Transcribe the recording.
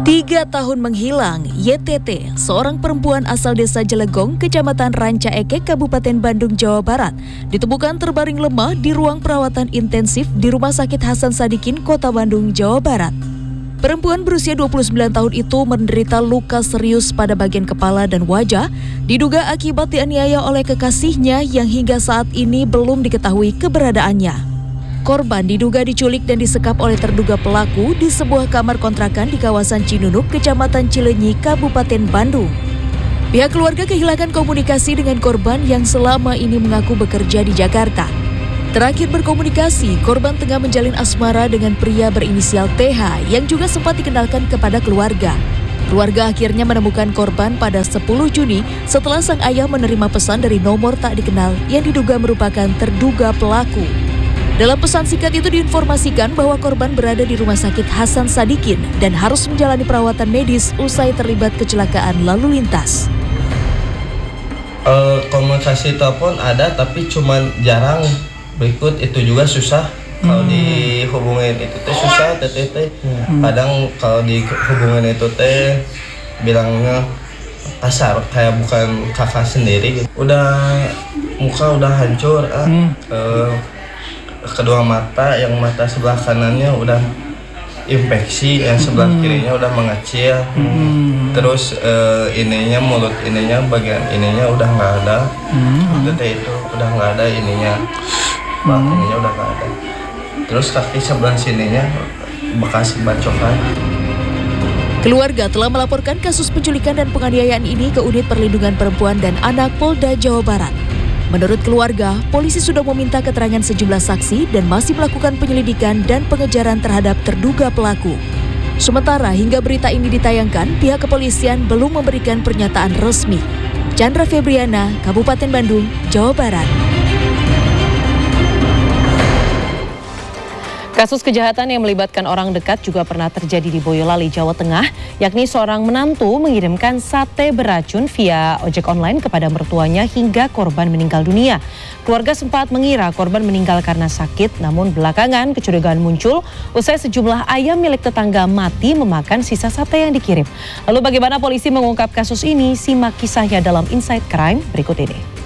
3 tahun menghilang, YTT, seorang perempuan asal desa Jelegong, Kecamatan Ranca Ekek, Kabupaten Bandung, Jawa Barat, ditemukan terbaring lemah di ruang perawatan intensif di Rumah Sakit Hasan Sadikin, Kota Bandung, Jawa Barat. Perempuan berusia 29 tahun itu menderita luka serius pada bagian kepala dan wajah, diduga akibat dianiaya oleh kekasihnya yang hingga saat ini belum diketahui keberadaannya. Korban diduga diculik dan disekap oleh terduga pelaku di sebuah kamar kontrakan di kawasan Cinunuk, Kecamatan Cileunyi, Kabupaten Bandung. Pihak keluarga kehilangan komunikasi dengan korban yang selama ini mengaku bekerja di Jakarta. Terakhir berkomunikasi, korban tengah menjalin asmara dengan pria berinisial TH yang juga sempat dikenalkan kepada keluarga. Keluarga akhirnya menemukan korban pada 10 Juni setelah sang ayah menerima pesan dari nomor tak dikenal yang diduga merupakan terduga pelaku. Dalam pesan singkat itu diinformasikan bahwa korban berada di Rumah Sakit Hasan Sadikin dan harus menjalani perawatan medis usai terlibat kecelakaan lalu lintas. Komunikasi telepon ada tapi cuman jarang. Berikut itu juga susah. Kalau dihubungin itu teh susah, teh. Kadang kalau dihubungin itu teh bilangnya kasar, kayak bukan kakak sendiri gitu. Muka udah hancur, kedua mata, yang mata sebelah kanannya udah infeksi, yang sebelah kirinya udah mengecil. Terus mulut ininya, bagian ininya udah nggak ada. Itu udah nggak ada ininya. Ininya udah nggak ada. Terus kaki sebelah sininya bekas bacokan. Keluarga telah melaporkan kasus penculikan dan penganiayaan ini ke Unit Perlindungan Perempuan dan Anak Polda Jawa Barat. Menurut keluarga, polisi sudah meminta keterangan sejumlah saksi dan masih melakukan penyelidikan dan pengejaran terhadap terduga pelaku. Sementara hingga berita ini ditayangkan, pihak kepolisian belum memberikan pernyataan resmi. Chandra Febriana, Kabupaten Bandung, Jawa Barat. Kasus kejahatan yang melibatkan orang dekat juga pernah terjadi di Boyolali, Jawa Tengah, yakni seorang menantu mengirimkan sate beracun via ojek online kepada mertuanya hingga korban meninggal dunia. Keluarga sempat mengira korban meninggal karena sakit, namun belakangan kecurigaan muncul usai sejumlah ayam milik tetangga mati memakan sisa sate yang dikirim. Lalu bagaimana polisi mengungkap kasus ini? Simak kisahnya dalam Inside Crime berikut ini.